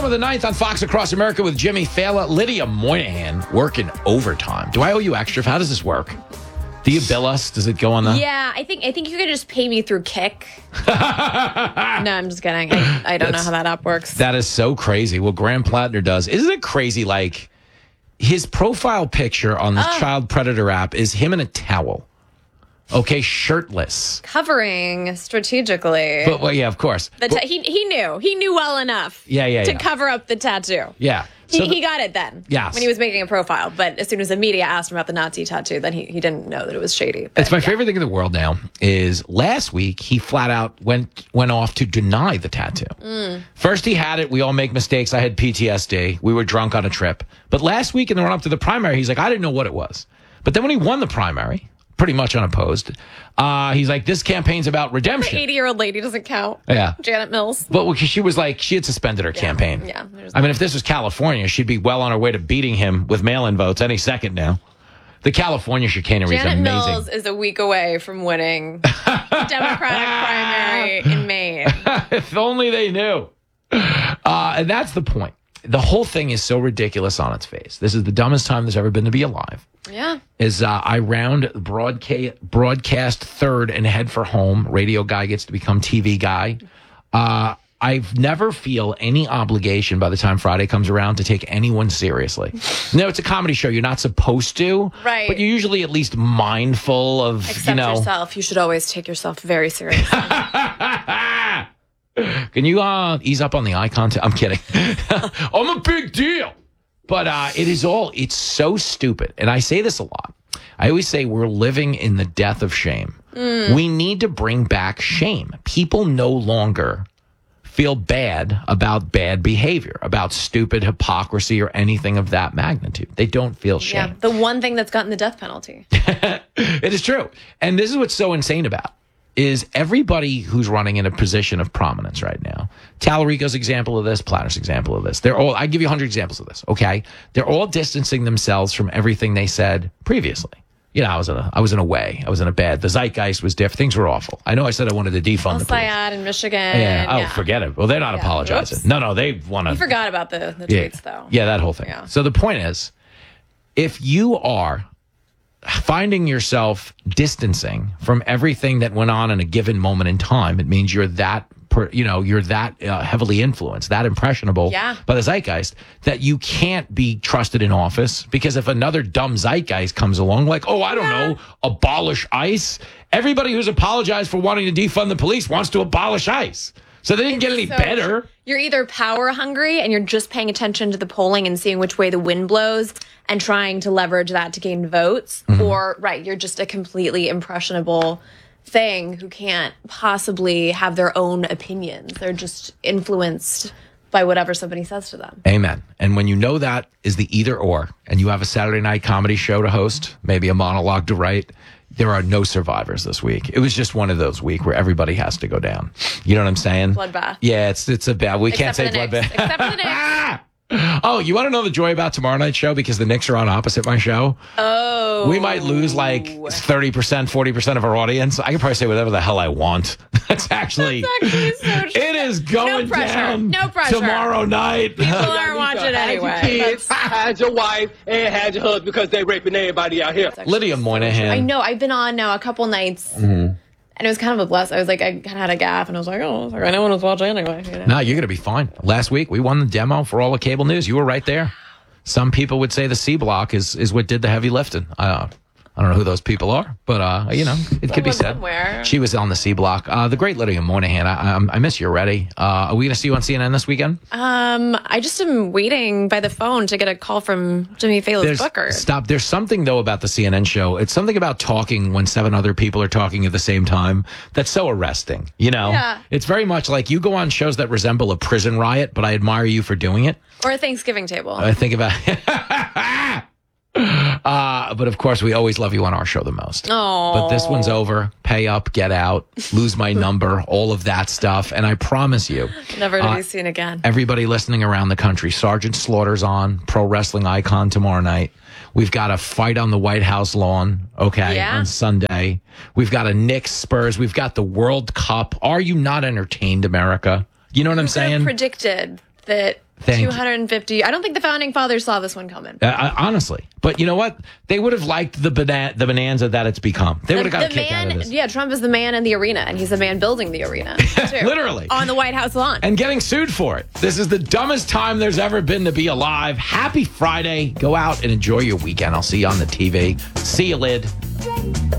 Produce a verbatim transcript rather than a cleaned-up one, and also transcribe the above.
of the ninth on Fox Across America with Jimmy Fallon. Lydia Moynihan working overtime. Do I owe you extra? How does this work? Do you bill us? Does it go on the... Yeah, I think I think you could just pay me through Kick. No, I'm just kidding. I, I don't That's, know how that app works. That is so crazy. Well, Graham Plattner does. Isn't it crazy, like, his profile picture on the uh, Child Predator app is him in a towel. Okay, shirtless. Covering strategically. But, well, yeah, of course. The ta- he, he knew. He knew well enough yeah, yeah, to yeah. cover up the tattoo. Yeah. He, So the, he got it then. Yes. When he was making a profile. But as soon as the media asked him about the Nazi tattoo, then he, he didn't know that it was shady. But, it's my yeah. favorite thing in the world now is last week he flat out went went off to deny the tattoo. Mm. First he had it. We all make mistakes. I had P T S D. We were drunk on a trip. But last week in the run up to the primary, he's like, I didn't know what it was. But then when he won the primary, pretty much unopposed, uh, he's like, this campaign's about redemption. The eighty-year-old lady doesn't count. Yeah. Janet Mills. But because she was like, she had suspended her yeah. campaign. Yeah. I mean, if this was California, she'd be well on her way to beating him with mail-in votes any second now. The California chicanery Janet is amazing. Mills is a week away from winning the Democratic primary in Maine. If only they knew. Uh, and that's the point. The whole thing is so ridiculous on its face. This is the dumbest time there's ever been to be alive. Yeah. Is uh, I round broadcast, broadcast third and head for home. Radio guy gets to become T V guy. Uh, I never feel any obligation by the time Friday comes around to take anyone seriously. No, it's a comedy show. You're not supposed to. Right. But you're usually at least mindful of, Except you know. yourself. You should always take yourself very seriously. Can you uh, ease up on the eye contact? I'm kidding. I'm a big deal. But uh, it is all, it's so stupid. And I say this a lot. I always say we're living in the death of shame. Mm. We need to bring back shame. People no longer feel bad about bad behavior, about stupid hypocrisy or anything of that magnitude. They don't feel shame. Yeah, the one thing that's gotten the death penalty. It is true. And this is what's so insane about is everybody who's running in a position of prominence right now. Tallarico's example of this, Platter's example of this. They're all, I give you a hundred examples of this, okay? They're all distancing themselves from everything they said previously. You know, I was in a, I was in a way. I was in a bad, the zeitgeist was different. Things were awful. I know I said I wanted to defund the police. Al-Sayed in Michigan. Yeah. Oh, yeah. forget it. Well, they're not yeah. apologizing. Oops. No, no, they want to. You forgot about the, the yeah. tweets, though. Yeah, that whole thing. Yeah. So the point is, if you are finding yourself distancing from everything that went on in a given moment in time, it means you're that, per, you know, you're that uh, heavily influenced, that impressionable yeah. by the zeitgeist that you can't be trusted in office. Because if another dumb zeitgeist comes along, like, oh, I don't yeah. know, abolish ICE. Everybody who's apologized for wanting to defund the police wants to abolish ICE. So they didn't get any so better. You're either power hungry and you're just paying attention to the polling and seeing which way the wind blows and trying to leverage that to gain votes. Mm-hmm. Or, right, you're just a completely impressionable thing who can't possibly have their own opinions. They're just influenced by whatever somebody says to them. Amen. And when you know that is the either or, and you have a Saturday night comedy show to host, maybe a monologue to write, there are no survivors this week. It was just one of those weeks where everybody has to go down. You know what I'm saying? Bloodbath. Yeah, it's it's a bad. We Except can't say bloodbath. Except for the Knicks. Oh, you want to know the joy about tomorrow night's show? Because the Knicks are on opposite my show. Oh. We might lose like thirty percent, forty percent of our audience. I can probably say whatever the hell I want. That's actually, That's actually so true. It is going no pressure. down no pressure. tomorrow night. People aren't watching anyway. Had your kids, had your wife, and had your husband because they raping everybody out here. Lydia Moynihan. I know. I've been on now a couple nights. Mm-hmm. And it was kind of a bless. I was like, I kind of had a gaffe, and I was like, oh, I know one was watching anyway. You know? No, you're going to be fine. Last week, we won the demo for all the cable news. You were right there. Some people would say the C Block is, is what did the heavy lifting. Uh, I don't know who those people are, but, uh, you know, it could be said. Somewhere. She was on the C Block. Uh, the great Lydia Moynihan. I, I, I miss you already. Uh, are we going to see you on C N N this weekend? Um, I just am waiting by the phone to get a call from Jimmy Fallon's Booker. Stop. There's something, though, about the C N N show. It's something about talking when seven other people are talking at the same time that's so arresting, you know? Yeah. It's very much like you go on shows that resemble a prison riot, but I admire you for doing it. Or a Thanksgiving table. I think about uh, but of course, we always love you on our show the most. Oh, but this one's over. Pay up, get out, lose my number, all of that stuff. And I promise you, never to uh, be seen again. Everybody listening around the country, Sergeant Slaughter's on, pro wrestling icon tomorrow night. We've got a fight on the White House lawn, okay, yeah. on Sunday. We've got a Knicks Spurs. We've got the World Cup. Are you not entertained, America? You know what Who I'm saying? Predicted that Thank you. two hundred fifty. I don't think the founding fathers saw this one coming. Uh, honestly, but you know what? They would have liked the bana- the bonanza that it's become. They would have got the a kick man, out of this. Yeah, Trump is the man in the arena, and he's the man building the arena. Too, Literally. on the White House lawn. And getting sued for it. This is the dumbest time there's ever been to be alive. Happy Friday. Go out and enjoy your weekend. I'll see you on the T V. See you, Lid.